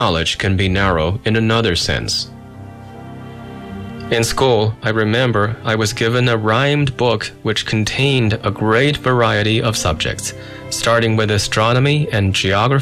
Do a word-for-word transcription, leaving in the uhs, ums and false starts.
knowledge can be narrow in another sense. In school, I remember I was given a rhymed book which contained a great variety of subjects, starting with astronomy and geography